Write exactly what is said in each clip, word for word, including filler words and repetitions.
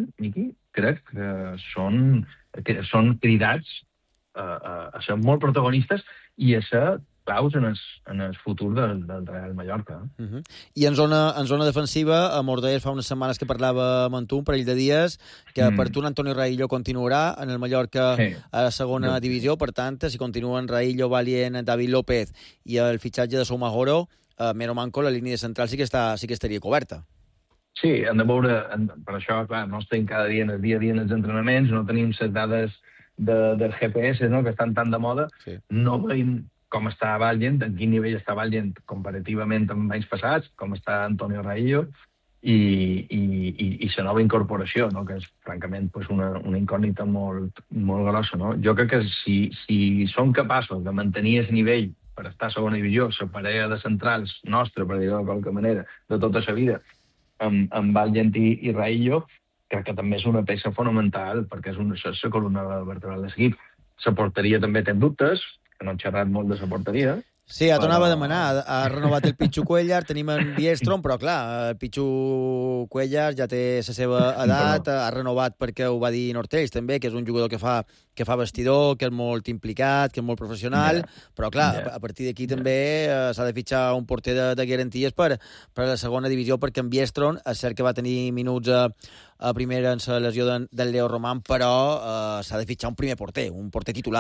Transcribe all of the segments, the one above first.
moment, Miqui, crec que són, que són cridats a, a, a ser molt protagonistes i a ser claus en el, en el futur del, del Real Mallorca. Uh-huh. I en zona, en zona defensiva, a Mordes fa unes setmanes que parlava amb tu, un parell de dies, que mm. per tu Antonio Raillo continuarà en el Mallorca sí. a la segona sí. divisió, per tant, si continuen Raillo, Valient, David López i el fitxatge de Soumahoro, eh, Mero Manco, la línia central sí que, està, sí que estaria coberta. Sí, hem de veure, per això, clar, no estem cada dia en el dia a dia en els entrenaments, no tenim les dades de, del G P S, no?, que estan tan de moda, sí. no veiem com està Valient, en quin nivell està Valient comparativament amb anys passats, com està Antonio Raillo, i, i, i, i la nova incorporació, no?, que és, francament, pues una, una incògnita molt, molt grossa. No? Jo crec que si, si són capaços de mantenir el nivell per estar a segona divisió, la parella de centrals nostra, per dir-ho de qualque manera, de tota la vida, amb, amb Valient i, i Raillo, crec que també és una peça fonamental, perquè és una, la columna vertebral de l'equip. La porteria també té dubtes, que no han xerrat molt de la porteria. Sí, ja t'anava però... a demanar. Ha renovat el Pichu Cuellar, tenim en Biestrom, però clar, el Pichu Cuellar ja té la seva edat, però... ha renovat perquè ho va dir Nortells també, que és un jugador que fa, que fa vestidor, que és molt implicat, que és molt professional, yeah. però clar, yeah. a partir d'aquí yeah. també eh, s'ha de fitxar un porter de, de garanties per, per a la segona divisió, perquè en Biestrom és cert que va tenir minuts a, a primera en la lesió de, del Leo Román, però eh, s'ha de fitxar un primer porter, un porter titular.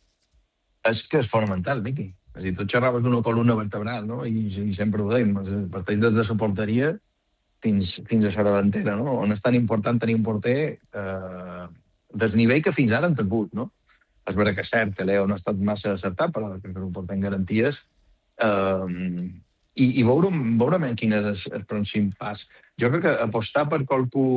És que és fonamental, Miqui. És a dir, tu xerraves d'una columna vertebral, no? I, i sempre ho deim, parteix des de la porteria fins, fins a la davantera, no? On és tan important tenir un porter eh, del nivell que fins ara han tingut, no? És vera que és cert que Leo no ha estat massa acertat, però que ho portem garanties. Eh, i, I veurem, veurem quin és el, el pròxim pas. Jo crec que apostar per qualcú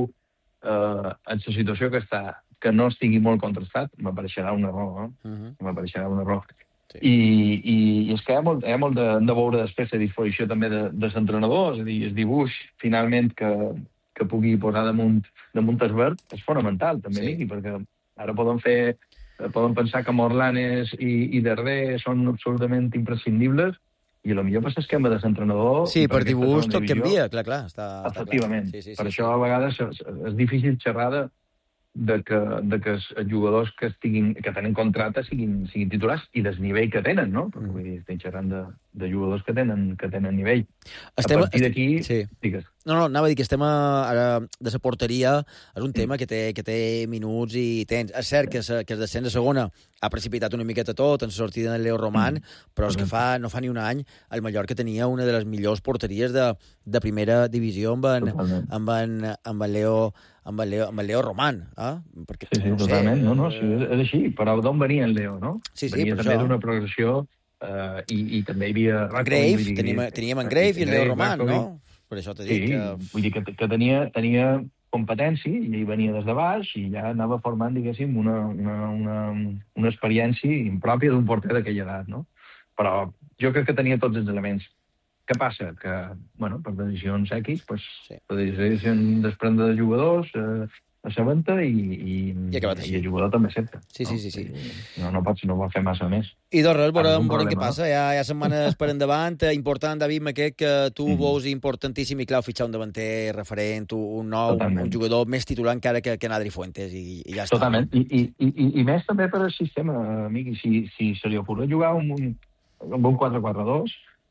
eh, en la situació que està, que no estigui molt contrastat, m'apareixerà un error, no? Uh-huh. M'apareixerà un error. Sí. I, i, I és que hi ha molt, hi ha molt de, de veure després la disposició també de, de l'entrenador, és a dir, el dibuix, finalment, que, que pugui posar damunt, damunt el verd, és fonamental, també, sí. perquè ara poden fer, poden pensar que Morlanes i, i Darder són absolutament imprescindibles, i potser per l'esquema de l'entrenador... Sí, per dibuix tot canvia, clar, clar. Està, efectivament. Està clar. Sí, sí, per sí, això, sí. a vegades, és, és difícil xerrar de de que, de que els jugadors que, estiguin, que tenen contracte siguin, siguin titulars i del nivell que tenen, no? Perquè vull dir, estem xerrant de, de jugadors que tenen, que tenen nivell. Estem, a partir d'aquí, sí. digues. No, no, anava a dir que estem a, ara, de la porteria, és un tema que té, que té minuts i temps. És cert que, que el descens de segona ha precipitat una miqueta tot en la sortida del Leo Román, mm. però és que fa, no fa ni un any el Mallorca tenia una de les millors porteries de, de primera divisió amb en, amb en, amb en Leo amb el Leo, amb el Leo Román, eh? Perquè, sí, sí, no totalment, sé, no, no, sí, és, és així, però d'on venia el Leo, no? Sí, sí, venia per també això. d'una progressió eh, i, i també hi havia... Grave, dir, teníem, teníem en Grave i el Leo Román, no? Per això t'he dit sí, que... vull dir que, que tenia, tenia competència i ell venia des de baix i ja anava formant, diguéssim, una, una, una, una experiència impròpia d'un porter d'aquella edat, no? Però jo crec que tenia tots els elements. Què passa? Que, bueno, per decisions X, pues, sí. per decisions desprendre de jugadors, eh, s'assabenta i, i, I, i el jugador també accepta. Sí, no? sí, sí. sí. No, no pots, no pot fer massa més. I de res, veurem, veurem què passa. Hi ha, hi ha setmanes per endavant. Important, David Maquet, que tu mm. veus importantíssim i, clar, fitxar un davanter referent, un nou, Totalment. un jugador més titular encara que, que Adri Fuentes, i, i ja està. Totalment. I, i, i, i més també per al sistema, amic. Si, si se li ocorre jugar amb un, amb un quatre quatre dos,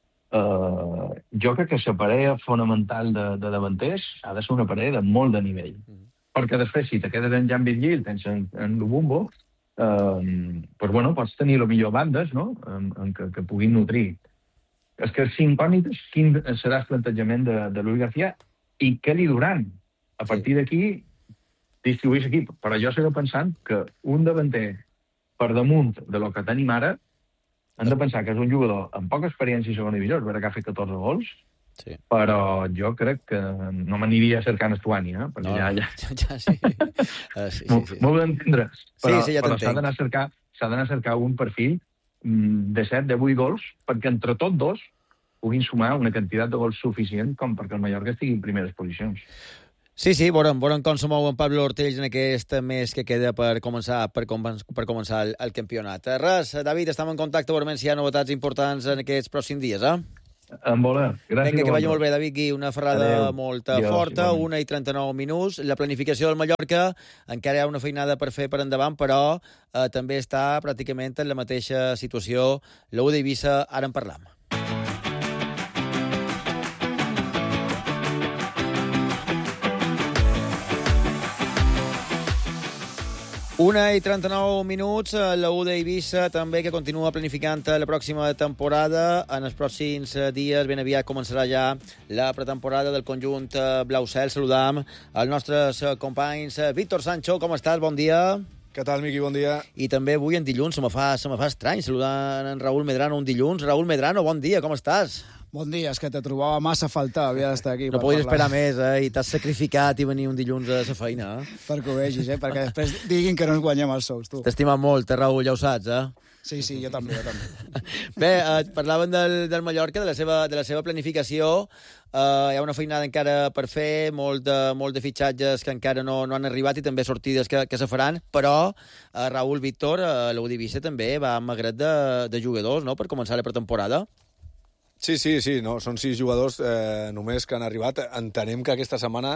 Uh, jo crec que la parella fonamental de, de davanters ha de ser una parella de molt de nivell. Mm. Perquè després, si te quedes en Jan Virgil, tens en, en Lubumbo, uh, pues, bueno, pots tenir el millor bandes, no?, en, en que, que puguin nutrir. És que si incògnites, quin serà el plantejament de, de Luis García i què li duran? A partir d'aquí, distribuir l'equip. Però jo segueixo pensant que un davanter per damunt de lo que tenim ara hem de pensar que és un jugador amb poca experiència i segona divisió, és vera que ha fet catorze gols, sí. Però jo crec que no m'aniria cercant Estuani, eh? Perquè no, ja, ja... ja sí. Uh, sí, sí, sí. M'ho ho entendràs. Però, sí, sí, ja però s'ha d'anar a cercar, s'ha d'anar a cercar un perfil de set, de vuit gols, perquè entre tots dos puguin sumar una quantitat de gols suficient com perquè el Mallorca estigui en primeres posicions. Sí, sí, veurem, veurem com se mou en Pablo Ortells en aquest mes que queda per començar per, com, per començar el, el campionat. Res, David, estem en contacte, veurem si hi ha novetats importants en aquests pròxims dies, eh? En voler. Gràcies. Vinga, que vagi molt bé, David Gui. Una ferrada Adeu. molt Dios, forta, igualment. una i trenta-nou minuts. La planificació del Mallorca encara hi ha una feinada per fer per endavant, però eh, també està pràcticament en la mateixa situació. L'U d'Eivissa, ara en parlam. Una i trenta-nou minuts, la U d'Eivissa també, que continua planificant la pròxima temporada. En els pròxims dies, ben aviat, començarà ja la pretemporada del conjunt blau-cel. Saludam els nostres companys. Víctor Sancho, com estàs? Bon dia. Què tal, Miqui? Bon dia. I també avui en dilluns, se me fa, se me fa estrany saludant en Raúl Medrano un dilluns. Raúl Medrano, bon dia, com estàs? Bon dia, és que te trobava massa a faltar, havia d'estar aquí. No podies esperar més, eh? I t'has sacrificat i venir un dilluns a la feina, eh? Perquè ho vegis, eh? Perquè després diguin que no ens guanyem els sous, tu. T'estimat molt, eh, Raúl, ja ho saps, eh? Sí, sí, jo també, jo també. Bé, eh, parlaven del, del Mallorca, de la seva, de la seva planificació. Eh, hi ha una feinada encara per fer, molt de, molt de fitxatges que encara no, no han arribat i també sortides que, que se faran, però eh, Raúl, Víctor, eh, l'U d'Eivissa també va amb magret de, de jugadors, no?, per començar la pretemporada. Sí, sí, sí, no, són sis jugadors eh, només que han arribat. Entenem que aquesta setmana,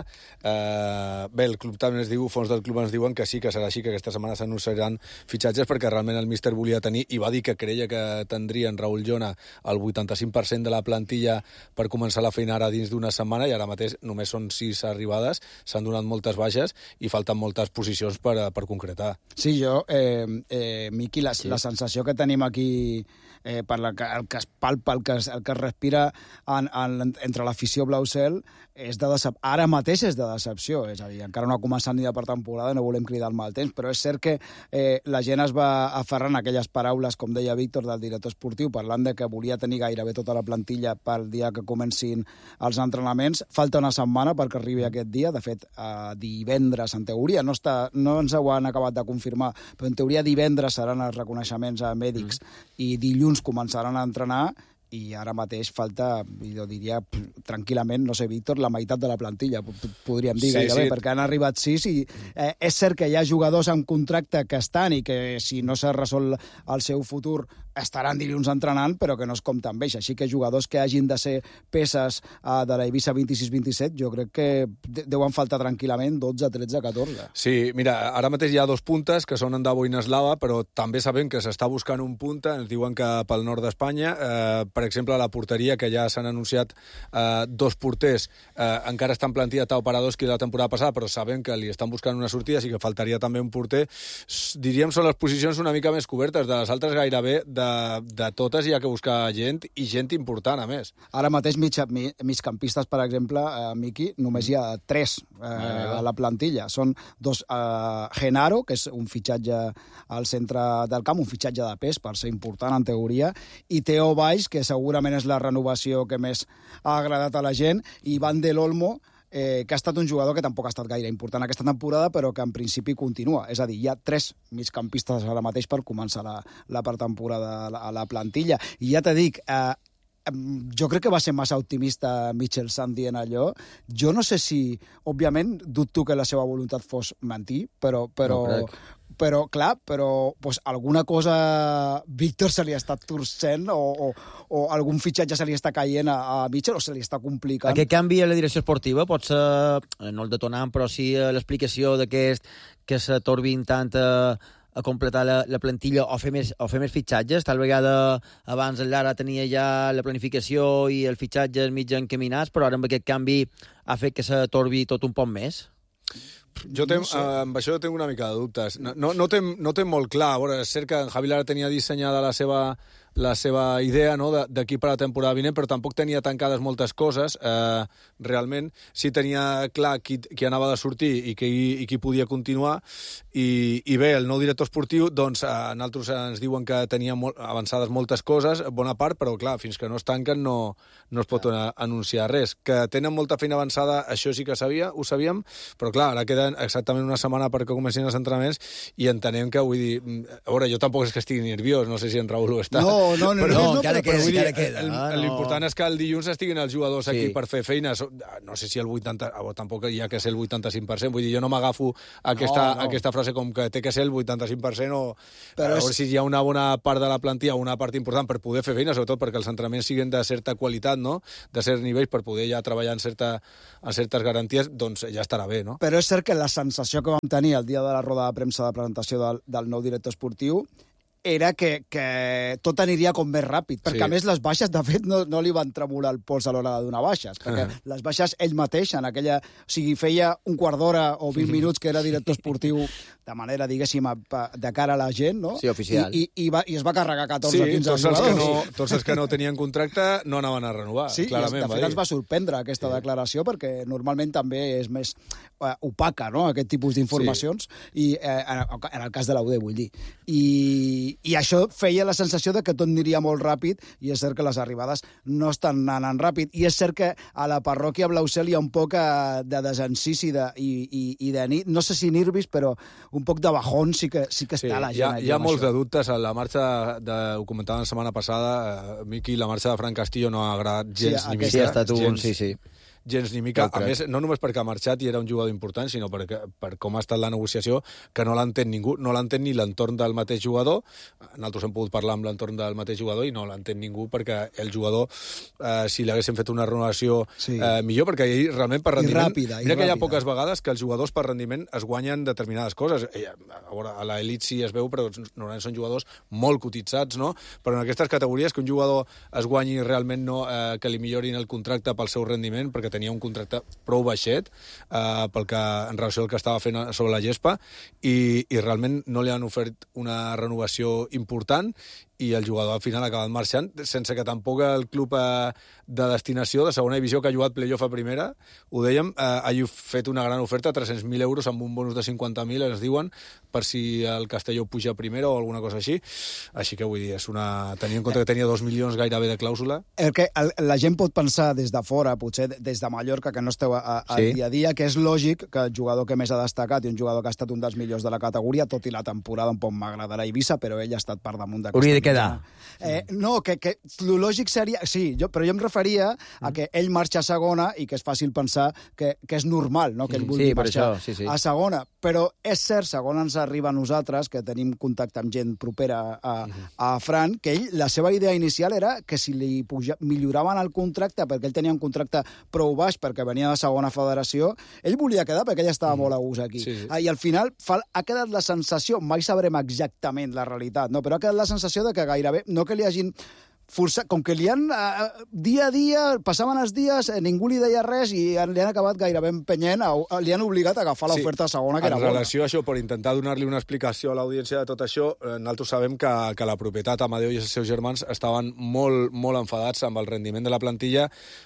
eh, bé, el club també ens diu, fons del club ens diuen que sí, que serà així, que aquesta setmana s'anunciaran fitxatges, perquè realment el míster volia tenir, i va dir que creia que tindrien Raúl Llona el vuitanta-cinc per cent de la plantilla per començar la feina ara dins d'una setmana, i ara mateix només són sis arribades, s'han donat moltes baixes i falten moltes posicions per, per concretar. Sí, jo, eh, eh, Miqui, la, sí. la sensació que tenim aquí, eh, per la, el que es palpa, el que es, el que es respira en, en, entre l'afició blau-cel, és de decep... ara mateix és de decepció, és a dir, encara no ha començat ni de pretemporada, no volem cridar el mal temps, però és cert que eh, la gent es va aferrant a aquelles paraules, com deia Víctor, del director esportiu, parlant de que volia tenir gairebé tota la plantilla pel dia que comencin els entrenaments. Falta una setmana perquè arribi aquest dia, de fet, eh, divendres, en teoria, no, està, no ens ho han acabat de confirmar, però en teoria divendres seran els reconeixements a mèdics mm. i dilluns començaran a entrenar, i ara mateix falta, jo diria, tranquil·lament, no sé, Víctor, la meitat de la plantilla, podríem dir, sí, gairebé, sí. perquè han arribat sis, i eh, és cert que hi ha jugadors amb contracte que estan i que, si no s'ha resolt el seu futur, estaran dilluns entrenant, però que no es compta amb ells. Així que jugadors que hagin de ser peces uh, de la Eivissa vint-i-sis vint-i-set, jo crec que deuen faltar tranquil·lament dotze, tretze, catorze. Sí, mira, ara mateix hi ha dos puntes, que són Endavo i Neslava, però també sabem que s'està buscant un punta, ens diuen que pel nord d'Espanya, eh, per exemple, a la porteria, que ja s'han anunciat eh, dos porters, eh, encara estan plantilla Tao Paradoski de la temporada passada, però sabem que li estan buscant una sortida, així que faltaria també un porter. Diríem, són les posicions una mica més cobertes, de les altres gairebé de, de totes hi ha que buscar gent, i gent important, a més. Ara mateix, mig, migcampistes, per exemple, eh, Miqui, només hi ha tres eh, a la plantilla. Són dos, eh, Genaro, que és un fitxatge al centre del camp, un fitxatge de pes, per ser important, en teoria, i Teo Valls, que segurament és la renovació que més ha agradat a la gent, i Van del Olmo, Eh, que ha estat un jugador que tampoc ha estat gaire important aquesta temporada, però que en principi continua. És a dir, hi ha tres migcampistes ara mateix per començar la, la pretemporada a la, a la plantilla. I ja t'he dic, eh, jo crec que va ser massa optimista Mitchell Sant dient allò. Jo no sé si, òbviament, dubto que la seva voluntat fos mentir, però... però no però, clar, però pues, alguna cosa Víctor se li està torcent o, o, o algun fitxatge se li està caient a, a Mitchell o se li està complicant. Aquest canvi a la direcció esportiva pot ser, no el detonant, però sí l'explicació d'aquest que s'atorbin tant a, a completar la, la plantilla o fer, més, o fer més fitxatges. Tal vegada abans el Lara tenia ja la planificació i els fitxatges mig encaminats, però ara amb aquest canvi ha fet que s'atorbi tot un poc més. Jo ten, no sé. uh, amb això tinc una mica de dubtes. No, no, no, ten, no ten molt clar. A veure, és cert que en Javi Lara tenia dissenyada la seva, la seva idea, no?, d'aquí per la temporada vinent, però tampoc tenia tancades moltes coses. Uh, realment, sí tenia clar qui, qui anava de sortir i qui, i qui podia continuar. I, i bé, el nou director esportiu, doncs, uh, nosaltres ens diuen que tenia molt, avançades moltes coses, bona part, però clar, fins que no es tanquen no, no es pot ja. anunciar res. Que tenen molta feina avançada, això sí que sabia, ho sabíem, però clar, ara queda exactament una setmana perquè comencin els entrenaments i entenem que, vull dir, a veure, jo tampoc és que estigui nerviós, no sé si en Raúl ho està. No, No, no, no. Però no, no, no encara però, queda, però, encara queda. El- Ah, no. L'important és que el dilluns estiguin els jugadors Sí. aquí per fer feina. So- No sé si el vuitanta... O tampoc hi ha que ser el vuitanta-cinc per cent. Vull dir, jo no m'agafo aquesta, No, no. aquesta frase com que té que ser el vuitanta-cinc per cent o... Però a veure és- si hi ha una bona part de la plantilla, una part important per poder fer feina, sobretot perquè els entrenaments siguin de certa qualitat, no? De certs nivells, per poder ja treballar en, certa, en certes garanties, doncs ja estarà bé, no? Però és cert que la sensació que vam tenir el dia de la roda de premsa de presentació del, del nou director esportiu era que, que tot aniria com més ràpid, perquè Sí. a més les baixes, de fet, no, no li van tremolar el pols a l'hora de donar baixes, perquè Ah. les baixes ell mateix, en aquella... O sigui, feia un quart d'hora o vint minuts que era director esportiu de manera, diguéssim, a- pa- de cara a la gent, no? Sí, oficial. I, i, i, va, i es va carregar catorze Sí, o quinze tots els, que jugadors. no, tots els que no tenien contracte no anaven a renovar, Sí, clarament. i de fet ens va sorprendre aquesta sí. declaració perquè normalment també és més eh, opaca, no?, aquest tipus d'informacions, sí. i eh, en, en el cas de l'U D, vull dir. I, I això feia la sensació de que tot aniria molt ràpid, i és cert que les arribades no estan anant ràpid, i és cert que a la parròquia Blausel hi ha un poc eh, de desencís i de, i, i, i de ni- no sé si nervis, però un poc de bajón sí que, sí que Sí, està la hi ha, gent. hi ha molts de dubtes. A la marxa, de, ho comentàvem la setmana passada, eh, Miqui, la marxa de Fran Castillo no ha agradat gens Sí, ni aquest mica. Sí, ha estat un... gens, Sí, sí. gens ni mica. Jo A crec. més, no només perquè ha marxat i era un jugador important, sinó perquè, per com ha estat la negociació, que no l'entén ningú, no l'entén ni l'entorn del mateix jugador. Nosaltres hem pogut parlar amb l'entorn del mateix jugador i no l'entén ningú perquè el jugador, eh, si li haguessin fet una renovació Sí. eh, millor, perquè ell realment per I rendiment... ràpida, i mira que hi ha ràpida. poques vegades que els jugadors per rendiment es guanyen determinades coses. Eh, A veure, a l'elit sí es veu, però normalment són jugadors molt cotitzats, no? Però en aquestes categories que un jugador es guanyi realment no, eh, que li millorin el contracte pel seu rendiment, perquè tenia un contracte prou baixet eh, pel que, en relació al que estava fent sobre la gespa, i, i realment no li han ofert una renovació important, i el jugador al final ha acabat marxant, sense que tampoc el club eh, de destinació de segona divisió, que ha jugat playoff a primera, ho dèiem, eh, hagi fet una gran oferta, tres-cents mil euros amb un bonus de cinquanta mil, ens diuen, per si el Castelló puja a primera o alguna cosa així. Així que vull dir, és una... tenint en compte que tenia dos milions gairebé de clàusula. El que el, la gent pot pensar des de fora, potser des de Mallorca, que no esteu a, a, al Sí. dia a dia, que és lògic que el jugador que més ha destacat i un jugador que ha estat un dels millors de la categoria, tot i la temporada un poc m'agradarà Eivissa, però ell ha estat per damunt d'aquesta... Hauria de quedar. Eh, no, que, que lo lògic seria... Sí, jo, però jo em referia a que ell marxa a segona i que és fàcil pensar que, que és normal, no?, que ell vulgui Sí, per marxar això, sí, sí. a segona. Però és cert, segons ens arriba a nosaltres, que tenim contacte amb gent propera a, a Fran, que ell, la seva idea inicial era que si li puja, milloraven el contracte, perquè ell tenia un contracte prou baix, perquè venia de segona federació, ell volia quedar perquè ell estava molt a gust aquí. Sí, sí. Ah, I al final fa, ha quedat la sensació, mai sabrem exactament la realitat, no? Però ha quedat la sensació de que gairebé, no que li hagin forçat, com que li han, eh, dia a dia, passaven els dies, eh, ningú li deia res i li han acabat gairebé empenyent, a, a, li han obligat a agafar l'oferta sí, segona, que en era bona. relació a això, per intentar donar-li una explicació a l'audiència de tot això, eh, nosaltres sabem que, que la propietat, Amadeu i els seus germans, estaven molt, molt enfadats amb el rendiment de la plantilla.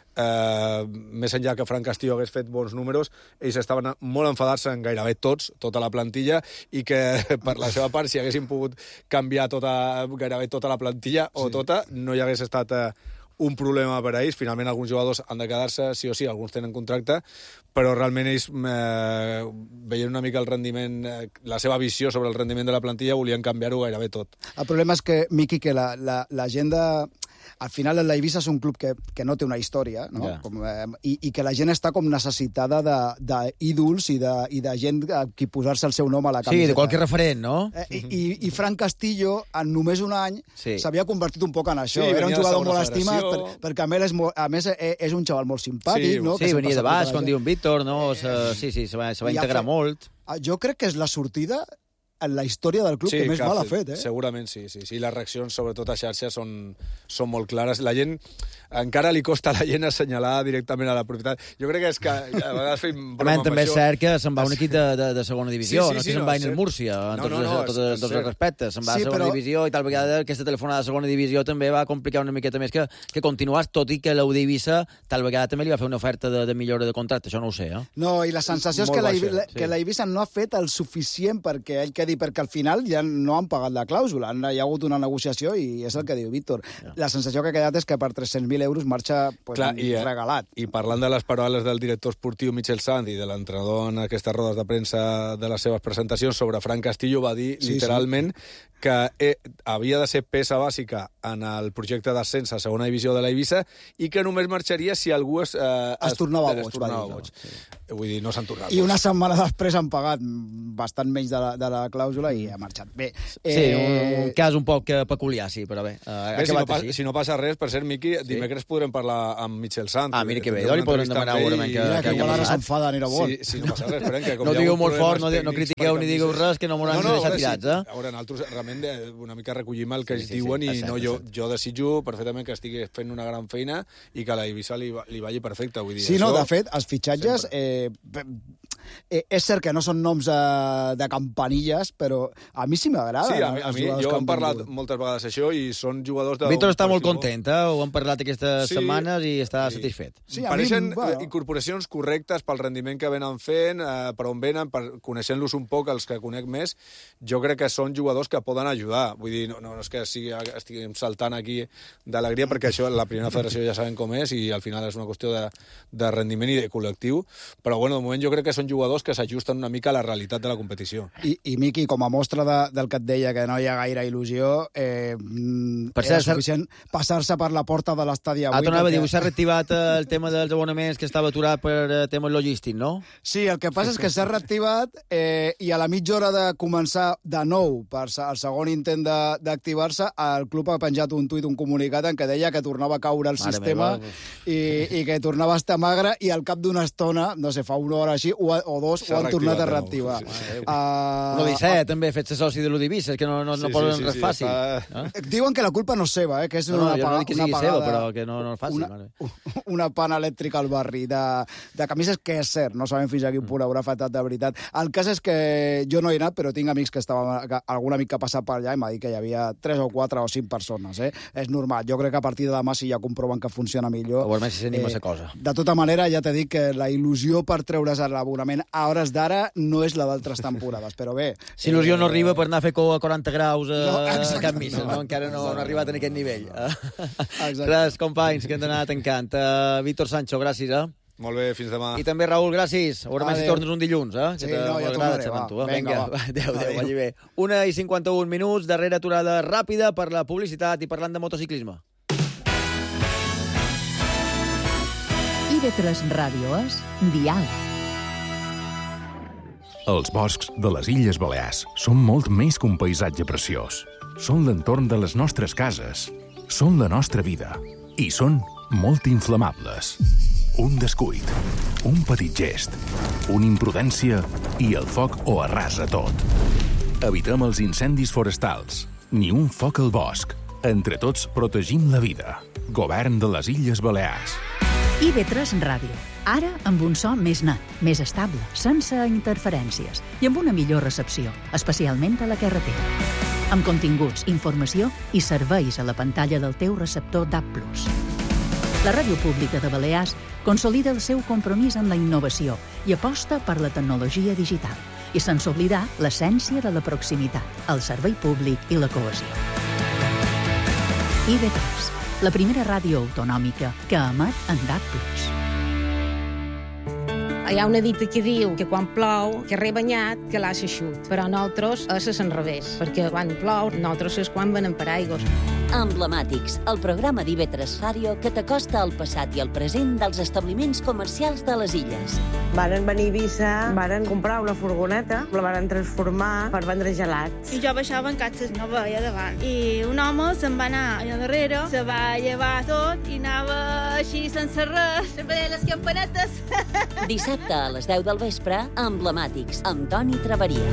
Eh, més enllà que Fran Castillo hagués fet bons números, ells estaven molt enfadats en gairebé tots, tota la plantilla, i que per la seva part, si haguessin pogut canviar tota, gairebé tota la plantilla, o Sí. tota, no hi hagués estat eh, un problema per a ells. Finalment, alguns jugadors han de quedar-se, sí o sí, alguns tenen contracte, però realment ells, eh, veient una mica el rendiment, eh, la seva visió sobre el rendiment de la plantilla, volien canviar-ho gairebé tot. El problema és que, Miqui, que la, la, la gent de... Al final, el Eivissa és un club que, que no té una història, no? Ja. Com, eh, i, i que la gent està com necessitada d'ídols i, de, i de gent a qui posar-se el seu nom a la Sí, camiseta. de qualque referent, no? Eh, i, i, I Fran Castillo, en només un any, Sí. s'havia convertit un poc en això. Sí, Era un venia de jugador segona molt estimat, per, federació. perquè a més, és, molt, a més eh, és un xaval molt simpàtic, Sí, no? Sí, que venia sempre de s'ha baix, posat com la diu gent. en Víctor, no? Se, sí, sí, se va, se va I ha integrar fet- molt. Ah, Jo crec que és la sortida en la història del club que més mal ha fet, eh? Segurament sí, sí, sí. Les reaccions, sobretot a xarxes, són, són molt clares. La gent, encara li costa a la gent assenyalar directament a la propietat. Jo crec que és que a vegades fem A broma més, amb també és això. cert que se'n va un equip de, de, de segona divisió, Sí, sí, no és sí, que se'n no, va és en el cert. Múrcia, en No, tots, no, no, els, tots, és- és tots els cert. respectes. Se'n va Sí, a segona però- divisió i tal vegada aquesta telefonada de segona divisió també va complicar una miqueta més que, que continuàs, tot i que l'U D Eivissa tal vegada també li va fer una oferta de, de millora de contracte, això no ho sé, eh? No, i la sensació és Molt que la, baixa, la, sí. que la Eivissa no ha fet el suficient perquè ell quedi dir, perquè al final ja no han pagat la clàusula, hi ha hagut una negociació i és el que diu Víctor. La sensació que ha quedat és que per tres-cents mil euros marxa pues, Clar, i, regalat. I parlant de les paraules del director esportiu Michel Sant i de l'entrenador en aquestes rodes de premsa de les seves presentacions sobre Fran Castillo, va dir sí, literalment sí. que eh, havia de ser peça bàsica en el projecte d'ascens a segona divisió de l'Eivissa i que només marxaria si algú es, eh, es, es tornava boig. Es tornava boig. Sí. Vull dir, no s'han tornat I una setmana després han pagat bastant menys de la, de la clàusula i ha marxat. Bé, eh... Sí, un, un cas un poc peculiar, sí, però bé. Uh, bé si, no passa, si no passa res, per cert, Miqui, sí. dimecres podrem parlar amb Michel Sant. Ah, mira que bé, li podrem demanar segurament que... Mira, que igual ara s'enfada, anirà bon. Sí, sí, no passa res, esperem que... Com no digueu molt fort, no, no critiqueu ni digueu res, que no m'ho han no, no, deixat tirats, eh? A veure, nosaltres realment una mica recollim el que sí, sí, diuen sí, i no, jo, jo desitjo perfectament que estigui fent una gran feina i que a la Eivissa li, li vagi perfecte, vull dir. Sí, no, de fet, els fitxatges... Eh, eh, és cert que no són noms eh, de campanilles, però a mi sí m'agrada. Sí, a mi, a mi jo hem parlat moltes vegades això i són jugadors de... Víctor està molt content, eh? Ho hem parlat aquestes sí, setmanes i està sí. satisfet. Sí, pareixen mi, bueno. incorporacions correctes pel rendiment que venen fent, eh, per on venen, per, coneixent-los un poc, els que conec més, jo crec que són jugadors que poden ajudar. Vull dir, no, no és que sigui, estiguem saltant aquí d'alegria, perquè això, la primera federació ja sabem com és i al final és una qüestió de, de rendiment i de col·lectiu, però bueno, de moment jo crec que són jugadors que s'ajusten una mica a la realitat de la competició. I, i Miqui, com a mostra de, del que et deia, que no hi ha gaire il·lusió, eh, per era cert, suficient passar-se per la porta de l'estadi avui. Ah, t'anava a dir, s'ha reactivat el tema dels abonaments que estava aturat per temes logístics, no? Sí, el que passa és que s'ha reactivat eh, i a la mitja hora de començar de nou per el segon intent d'activar-se, el club ha penjat un tuit, un comunicat en què deia que tornava a caure el Mare sistema i, i que tornava a estar magre i al cap d'una estona, no sé, fa una hora així, o, o dos, ho han tornat a reactivar. Sí, sí. Uh, l'U disset, també, fet-se soci de l'U d'Eivissa, és que no, no, no sí, poden sí, res sí, fàcil. Està... Eh? Diuen que la culpa no és seva, eh, que és no, una, no, pa, no que una pagada... seva, però que no, no és fàcil. Una, una pana elèctrica al barri de, de camises, que és cert, no sabem fins a quin punt haurà afectat de veritat. El cas és que jo no he anat, però tinc amics que estaven, que, algun amic que ha passat per allà i m'ha dit que hi havia tres o quatre o cinc persones. Eh? És normal. Jo crec que a partir de demà, si ja comproven que funciona millor... O almenys si s'anima eh, cosa. De tota manera, ja t'he dit que la il·lusió per treure's l'abonament a hores d'ara no és la d'altres temporades, però bé... Si il·lusió eh, no arriba per anar a fer cou a quaranta graus a, no, a Can Missa, no? Encara no, no ha arribat a aquest nivell. Res, companys, que hem d'anar tancant. Uh, Víctor Sancho, gràcies, eh? Molt bé, fins demà. I també, Raül, gràcies. Segurament si tornes un dilluns, eh? Sí, no, ja tornaré, va. Tu, eh? Vinga, va. Adéu, adéu, vagi bé. Una i cinquanta-un minuts, darrera aturada ràpida per la publicitat i parlant de motociclisme. I de tres Ràdio és Dial. Els boscs de les Illes Balears són molt més que un paisatge preciós. Són l'entorn de les nostres cases. Són la nostra vida. I són molt inflamables. Un descuit, un petit gest, una imprudència i el foc ho arrasa tot. Evitem els incendis forestals. Ni un foc al bosc. Entre tots protegim la vida. Govern de les Illes Balears. I de tres Ràdio. Ara amb un so més net, més estable, sense interferències i amb una millor recepció, especialment a la carretera. Amb continguts, informació i serveis a la pantalla del teu receptor D A B plus. La Ràdio Pública de Balears consolida el seu compromís amb la innovació i aposta per la tecnologia digital i sense oblidar l'essència de la proximitat, el servei públic i la cohesió. I de tres, la primera ràdio autonòmica que emet en D A B plus. Hi ha una dita que diu que quan plou, que rebanyat, que l'ha eixut. Però nosaltres és a l'enrevés, perquè quan plou, nosaltres és quan venen per aigües. Emblemàtics, el programa d'I V tres Ràdio que t'acosta al passat i al present dels establiments comercials de les illes. Varen venir a Eivissa, varen comprar una furgoneta, la varen transformar per vendre gelats. I jo baixava en catxes, no veia davant. I un home se'n va anar allà darrere, se va llevar tot i anava així sense res, sempre deia les campanetes. Dissabte a les deu del vespre, Emblemàtics, amb Toni Traveria.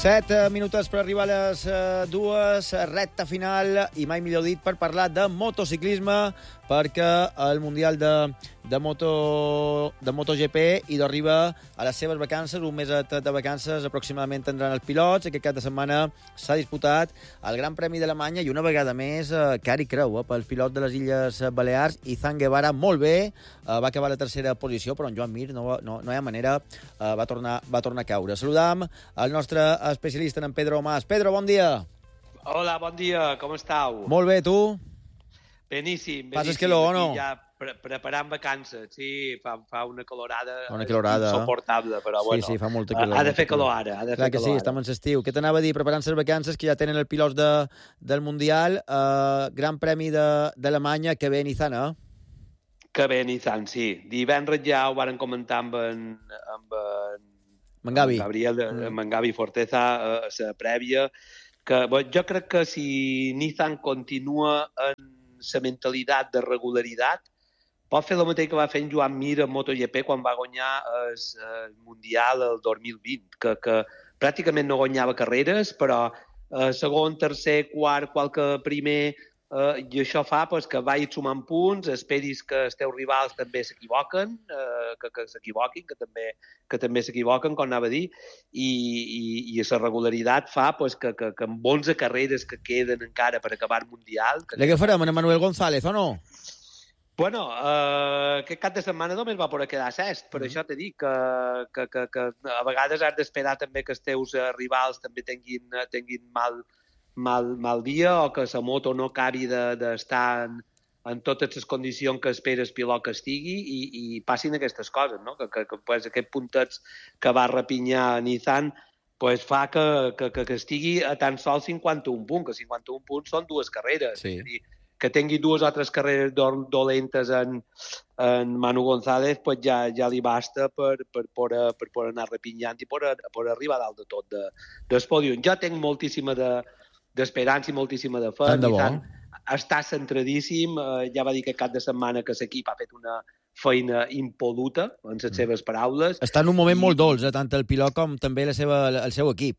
Set minuts per arribar a les dues, recta final, i mai millor dit per parlar de motociclisme, perquè el Mundial de, de, moto, de MotoGP hi arriba a les seves vacances, un mes de vacances aproximadament tindran els pilots. Aquest cap de setmana s'ha disputat el Gran Premi d'Alemanya i una vegada més, eh, cari creu, eh, pel pilot de les Illes Balears, Izan Guevara, molt bé, eh, va acabar a la tercera posició, però en Joan Mir no, no, no hi ha manera, eh, va, tornar, va tornar a caure. Saludam el nostre especialista, en Pedro Mas. Pedro, bon dia. Hola, bon dia, com estàu? Molt bé, tu? Beníssim, beníssim. Passes que lo, o no? Ja pre preparant vacances, sí, fa, fa una calorada, una calorada insuportable, però sí, bueno. Sí, fa molta calor. Ha de fer calor ara, ha de Clar fer que calor sí, estem en l'estiu. Què t'anava a dir? Preparant les vacances, que ja tenen el pilots de, del Mundial, eh, Gran Premi d'Alemanya, que ve Nissan, eh? Que ve Nissan, sí. Divendres ja ho varen comentar amb en, amb en Mangavi. Gabriel, mm. amb en Gavi Forteza, a la prèvia, que bueno, jo crec que si Nissan continua en la mentalitat de regularitat, pot fer el mateix que va fer en Joan Mir en MotoGP quan va guanyar el, el Mundial el dos mil vint, que, que pràcticament no guanyava carreres, però eh, segon, tercer, quart, qualque primer, eh, i això fa pues, que vagi sumant punts, esperis que els teus rivals també s'equivoquen, eh, que, que s'equivoquin, que també que també s'equivoquen, com anava a dir, i, i, i la regularitat fa pues, que, que, que amb onze carreres que queden encara per acabar el Mundial... Que... Què farem, en Manuel González, o no? Bueno, eh, aquest cap de setmana només va poder quedar sest, per mm. això t'he dit que, que, que, que a vegades has d'esperar també que els teus rivals també tinguin, tinguin mal, mal, mal dia o que la moto no acabi d'estar de, en, en totes les condicions que esperes pilot que estigui i, i passin aquestes coses, no? Que, que, que pues, aquest puntets que va repinyar Nissan pues, fa que, que, que, que estigui a tan sols cinquanta-un punts, que cinquanta-un punts són dues carreres. Sí. És a dir, que tingui dues o tres carreres dolentes en, en Manu González, pues ja, ja li basta per, per, per, per, per anar repinyant i per, per arribar dalt de tot de, del pòdium. Jo tinc moltíssima d'esperança de, i moltíssima de fe. Tant de bo. Tant, està centradíssim. Eh, ja va dir que cap de setmana que l'equip ha fet una feina impoluta, en les seves paraules. Està en un moment I... molt dolç, eh, tant el pilot com també la seva, el seu equip.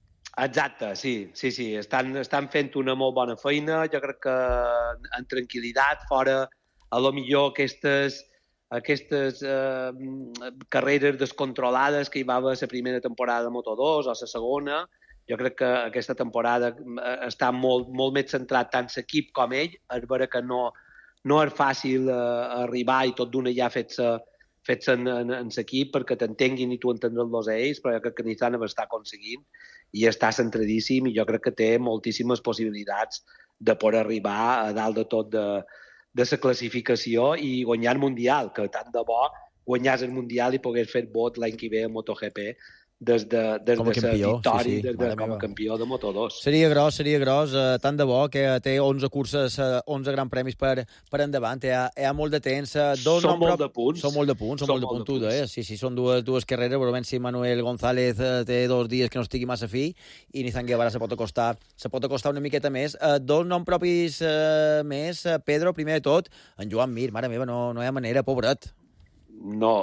Exacte, sí, sí, sí. Estan, estan fent una molt bona feina. Jo crec que en tranquil·litat, fora, a lo millor aquestes, aquestes eh, carreres descontrolades que hi va haver la primera temporada de Moto dos o la segona, jo crec que aquesta temporada està molt, molt més centrat tant l'equip com ell, és vera que no, no és fàcil eh, arribar i tot d'una ja fet-se fet en, en, en l'equip perquè t'entenguin i tu entendre'ls a ells, però jo crec que Nissan ho està aconseguint i està centradíssim i jo crec que té moltíssimes possibilitats de poder arribar a dalt de tot de, de la classificació i guanyar el Mundial, que tant de bo guanyàs el Mundial i pogués fer vot l'any que ve a MotoGP des de, des de la victòria, sí, sí, des de, com a campió de Moto dos. Seria gros, seria gros, eh, tant de bo, que té onze curses, eh, onze gran premis per, per endavant, hi ha, hi ha molt de temps. Eh, dos són molt prop... de punts. Són molt de punts, són, són molt de punts, tu, eh? Sí, sí, són dues, dues carreres, però si Manuel González eh, té dos dies que no estigui massa fi, i Nissan Guevara se pot acostar, se pot acostar una miqueta més. Eh, dos noms propis eh, més, eh, Pedro, primer de tot, en Joan Mir, mare meva, no, no hi ha manera, pobret. No,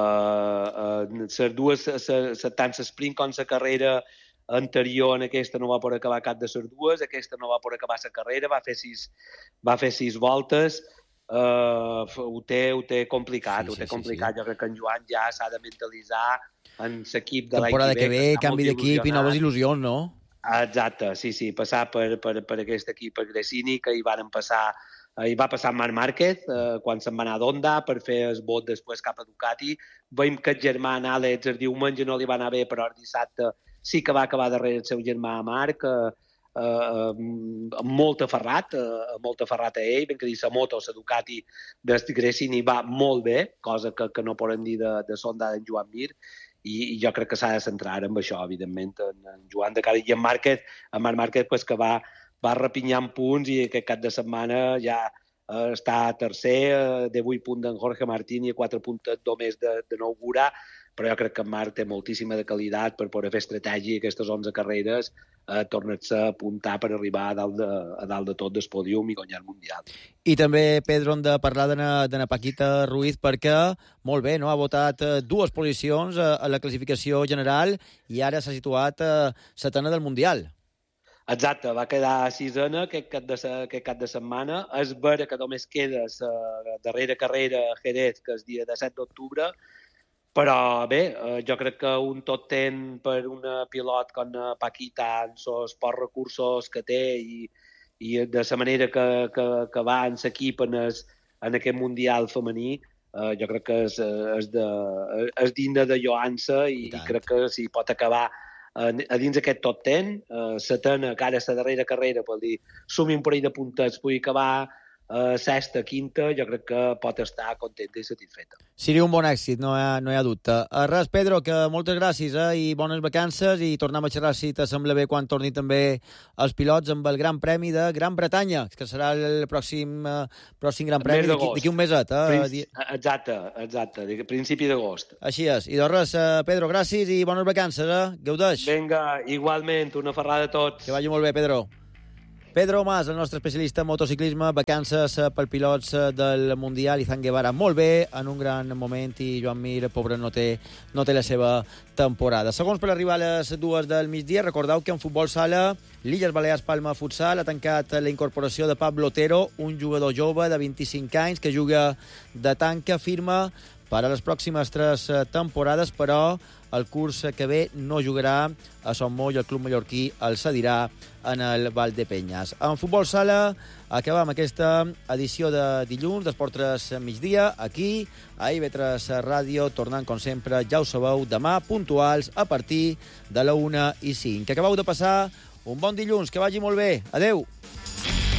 uh, uh, les dues, tant l'esprint com la carrera anterior en aquesta no va poder acabar cap de les dues, aquesta no va poder acabar la carrera, va fer sis, va fer sis voltes, uh, ho, té, ho té complicat, sí, ho té sí, complicat. Sí, sí. Jo crec que en Joan ja s'ha de mentalitzar en l'equip de l'any que ve. Temporada que ve, canvi d'equip i noves il·lusions, no? Exacte, sí, sí, passar per, per, per aquest equip, per Gresini, que hi van passar hi va passar Marc Márquez eh, quan se'n va anar d'Honda per fer el vot després cap a Ducati. Veiem que el germà en Àlex el diumenge no li va anar bé, però el dissabte sí que va acabar darrere el seu germà Marc, eh, eh, molt aferrat, eh, molt aferrat a ell, ben que dir, la moto, la Ducati de Gresini va molt bé, cosa que, que no podem dir de, de Sonda d'en Joan Mir, i, i jo crec que s'ha de centrar en això, evidentment, en, en Joan de cara. I en Márquez, en Marc Márquez, pues, que va va repinyant punts i aquest cap de setmana ja eh, està a tercer, eh, de vuit punts d'en Jorge Martín i quatre punts només de, de Nougura, però jo crec que en Marc té moltíssima de qualitat per poder fer estratègia aquestes onze carreres eh, tornar-se a apuntar per arribar a dalt de, a dalt de tot del pòdium i guanyar el Mundial. I també, Pedro, hem de parlar de na Paquita Ruiz perquè, molt bé, no? Ha votat dues posicions a la classificació general i ara s'ha situat a setena del Mundial. Exacte, va quedar sisena aquest cap de, aquest cap de setmana. És vera que només queda la darrera carrera a Jerez, que és el dia disset d'octubre, però bé, jo crec que un top ten per una pilot com Paquita, amb els pocs recursos que té i, i de la manera que, que, que va en l'equip en, en aquest Mundial femení, eh, jo crec que és, és, de, és digne de lloança i, i crec que si pot acabar a dins aquest top ten, uh, setena, que ara és la darrera carrera, per dir, sumi un parell de puntets, pugui acabar uh, sexta, quinta, jo crec que pot estar contenta i satisfeta. Seria un bon èxit, no hi ha, no hi ha dubte. Uh, res, Pedro, que moltes gràcies eh, i bones vacances i tornem a xerrar, si t'assembla bé, quan torni també els pilots amb el Gran Premi de Gran Bretanya, que serà el pròxim, uh, pròxim Gran Premi d'aquí un meset. Eh? Princ... Exacte, exacte, a principi d'agost. Així és. I doncs res, uh, Pedro, gràcies i bones vacances, eh? Gaudeix. Vinga, igualment, una ferrada a tots. Que vagi molt bé, Pedro. Pedro Mas, el nostre especialista en motociclisme, vacances per pilots del Mundial, Izan Guevara molt bé, en un gran moment, i Joan Mir, pobre, no té, no té la seva temporada. Segons per arribar a les dues del migdia, recordeu que en futbol sala, l'Illes Balears Palma Futsal ha tancat la incorporació de Pablo Otero, un jugador jove de vint-i-cinc anys que juga de tanca, firma per a les pròximes tres temporades, però el curs que ve no jugarà a Son Moll, el club mallorquí el cedirà en el Valdepenyes. En futbol sala acabem aquesta edició de dilluns d'Esport tres migdia, aquí a I V tres Ràdio, tornant com sempre, ja ho sabeu, demà puntuals a partir de la una i cinc. Que acabeu de passar un bon dilluns, que vagi molt bé. Adeu!